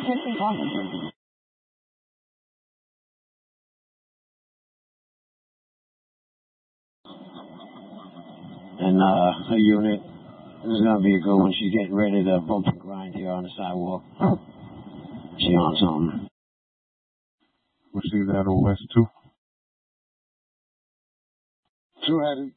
And her unit, this is going to be a good one. She's getting ready to bump and grind here on the sidewalk. She on something. Was she that or West too? Two-headed.